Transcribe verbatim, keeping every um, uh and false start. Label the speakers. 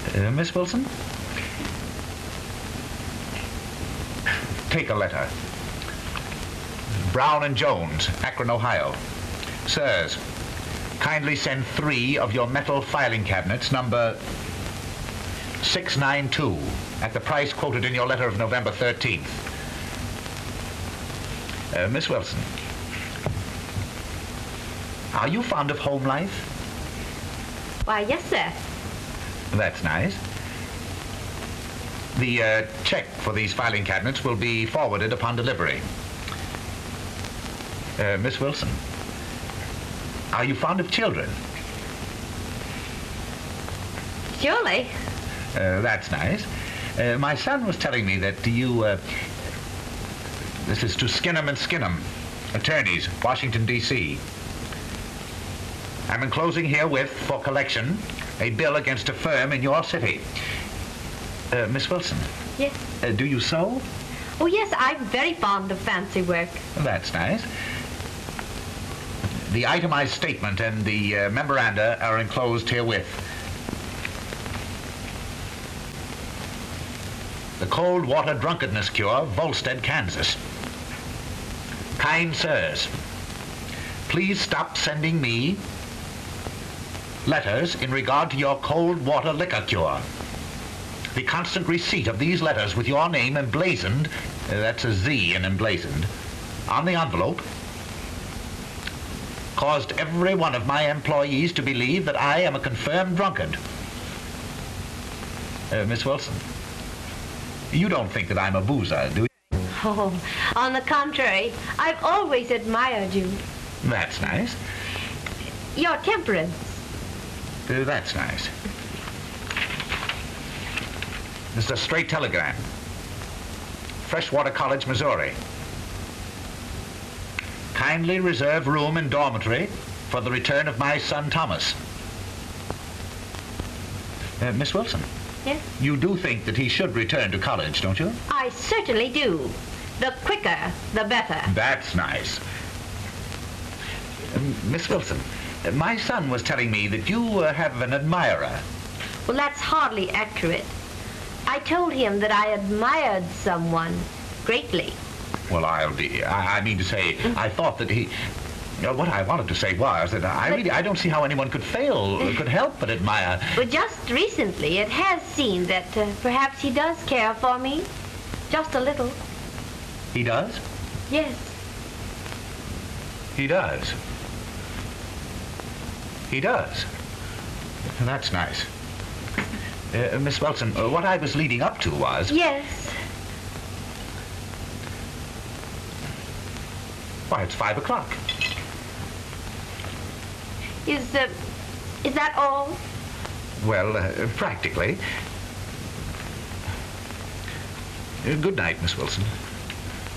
Speaker 1: Uh, Miss Wilson? Take a letter. Brown and Jones, Akron, Ohio. Sirs, kindly send three of your metal filing cabinets, number six nine two, at the price quoted in your letter of November thirteenth. Uh, Miss Wilson, are you fond of home life?
Speaker 2: Why, yes, sir.
Speaker 1: That's nice. The uh, check for these filing cabinets will be forwarded upon delivery. Uh, Miss Wilson, are you fond of children?
Speaker 2: Surely.
Speaker 1: Uh, that's nice. Uh, my son was telling me that you, uh, this is to Skinnem and Skinnem, attorneys, Washington, D C I'm enclosing herewith, for collection, a bill against a firm in your city. Uh, Miss Wilson?
Speaker 2: Yes?
Speaker 1: Uh, do you sew?
Speaker 2: Oh, yes, I'm very fond of fancy work.
Speaker 1: That's nice. The itemized statement and the uh, memoranda are enclosed herewith. The Cold Water Drunkenness Cure, Volstead, Kansas. Kind sirs, please stop sending me letters in regard to your cold water liquor cure. The constant receipt of these letters with your name emblazoned, uh, that's a Z in emblazoned, on the envelope, caused every one of my employees to believe that I am a confirmed drunkard. Uh, Miss Wilson, you don't think that I'm a boozer, do you?
Speaker 2: Oh, on the contrary, I've always admired you.
Speaker 1: That's nice.
Speaker 2: Your temperance.
Speaker 1: Uh, that's nice. This is a straight telegram. Freshwater College, Missouri. Kindly reserve room in dormitory for the return of my son, Thomas. Uh, Miss Wilson?
Speaker 2: Yes?
Speaker 1: You do think that he should return to college, don't you?
Speaker 2: I certainly do. The quicker, the better.
Speaker 1: That's nice. Um, Miss Wilson, uh, my son was telling me that you uh, have an admirer.
Speaker 2: Well, that's hardly accurate. I told him that I admired someone greatly.
Speaker 1: Well, I'll be... I, I mean to say, I thought that he... Uh, what I wanted to say was that I
Speaker 2: But-
Speaker 1: really... I don't see how anyone could fail, uh, could help but admire...
Speaker 2: But just recently, it has seemed that uh, perhaps he does care for me. Just a little.
Speaker 1: He does?
Speaker 2: Yes.
Speaker 1: He does. He does. That's nice. Uh, Miss Wilson, uh, what I was leading up to was...
Speaker 2: Yes.
Speaker 1: Why, it's five o'clock.
Speaker 2: Is, uh, is that all?
Speaker 1: Well, uh, practically. Uh, good night, Miss Wilson.